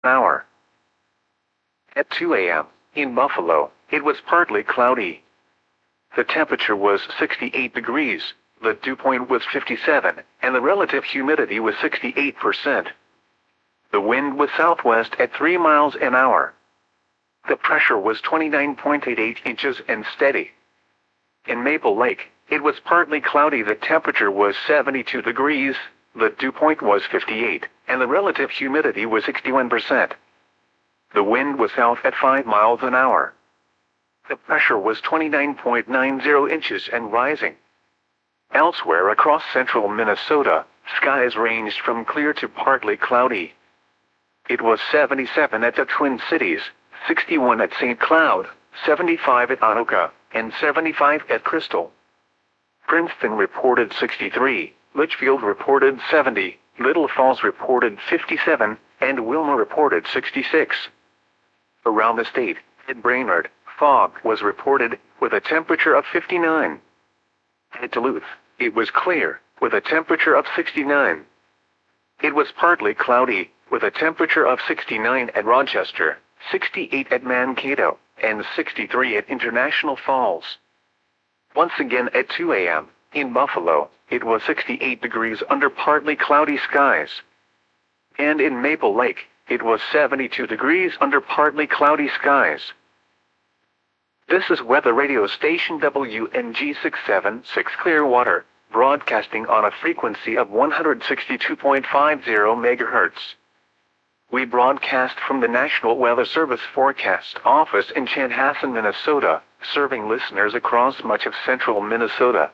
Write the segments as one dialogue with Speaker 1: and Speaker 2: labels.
Speaker 1: hour. At 2 a.m., in Buffalo, it was partly cloudy. The temperature was 68 degrees, the dew point was 57, and the relative humidity was 68%. The wind was southwest at 3 miles an hour. The pressure was 29.88 inches and steady. In Maple Lake, it was partly cloudy. The temperature was 72 degrees, the dew point was 58, and the relative humidity was 61%. The wind was south at 5 miles an hour. The pressure was 29.90 inches and rising. Elsewhere across central Minnesota, skies ranged from clear to partly cloudy. It was 77 at the Twin Cities, 61 at St. Cloud, 75 at Anoka, and 75 at Crystal. Princeton reported 63, Litchfield reported 70, Little Falls reported 57, and Wilmer reported 66. Around the state, at Brainerd, fog was reported, with a temperature of 59. At Duluth, it was clear, with a temperature of 69. It was partly cloudy, with a temperature of 69 at Rochester, 68 at Mankato, and 63 at International Falls. Once again at 2 a.m., in Buffalo, it was 68 degrees under partly cloudy skies. And in Maple Lake, it was 72 degrees under partly cloudy skies. This is weather radio station WNG 676 Clearwater, broadcasting on a frequency of 162.50 MHz. We broadcast from the National Weather Service Forecast Office in Chanhassen, Minnesota, serving listeners across much of central Minnesota.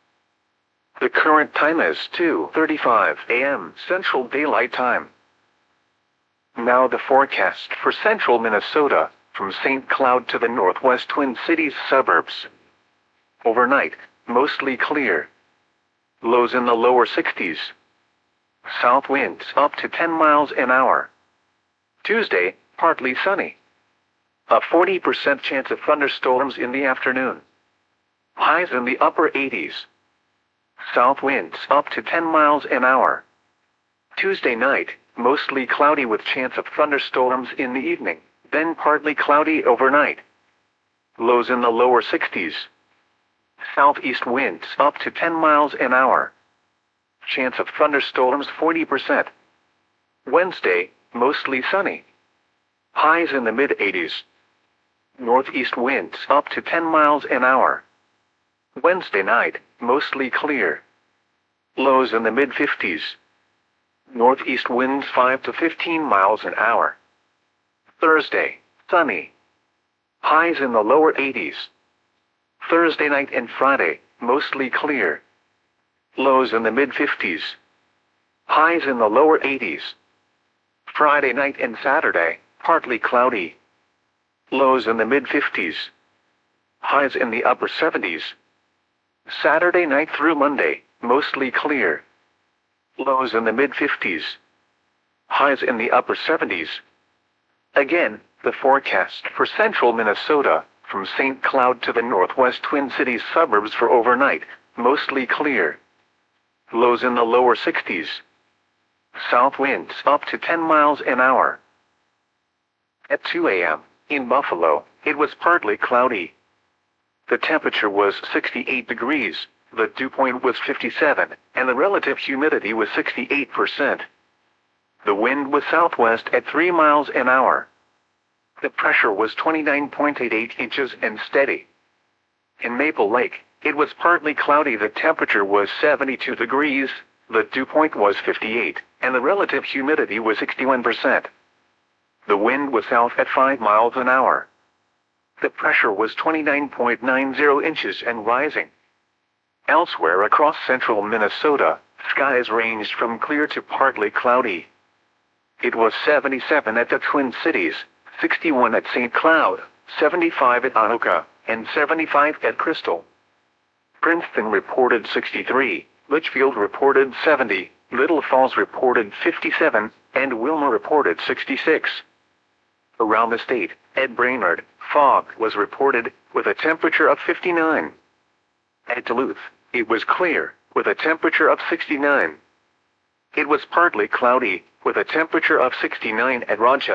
Speaker 1: The current time is 2:35 a.m. Central Daylight Time. Now the forecast for central Minnesota, from St. Cloud to the northwest Twin Cities suburbs. Overnight, mostly clear. Lows in the lower 60s. South winds up to 10 miles an hour. Tuesday, partly sunny. A 40% chance of thunderstorms in the afternoon. Highs in the upper 80s. South winds up to 10 miles an hour. Tuesday night, mostly cloudy with chance of thunderstorms in the evening, then partly cloudy overnight. Lows in the lower 60s. Southeast winds up to 10 miles an hour. Chance of thunderstorms 40%. Wednesday, mostly sunny. Highs in the mid-80s. Northeast winds up to 10 miles an hour. Wednesday night, mostly clear. Lows in the mid-50s. Northeast winds 5 to 15 miles an hour. Thursday, sunny. Highs in the lower 80s. Thursday night and Friday, mostly clear. Lows in the mid-50s. Highs in the lower 80s. Friday night and Saturday, partly cloudy. Lows in the mid-50s. Highs in the upper 70s. Saturday night through Monday, mostly clear. Lows in the mid-50s. Highs in the upper 70s. Again, the forecast for central Minnesota, from St. Cloud to the northwest Twin Cities suburbs for overnight, mostly clear. Lows in the lower 60s. South winds up to 10 miles an hour. At 2 a.m., in Buffalo, it was partly cloudy. The temperature was 68 degrees, the dew point was 57, and the relative humidity was 68%. The wind was southwest at 3 miles an hour. The pressure was 29.88 inches and steady. In Maple Lake, it was partly cloudy. The temperature was 72 degrees, the dew point was 58, and the relative humidity was 61%. The wind was south at 5 miles an hour. The pressure was 29.90 inches and rising. Elsewhere across central Minnesota, skies ranged from clear to partly cloudy. It was 77 at the Twin Cities, 61 at St. Cloud, 75 at Anoka, and 75 at Crystal. Princeton reported 63, Litchfield reported 70, Little Falls reported 57, and Wilmer reported 66. Around the state, at Brainerd, fog was reported, with a temperature of 59. At Duluth, it was clear, with a temperature of 69. It was partly cloudy, with a temperature of 69 at Rochester.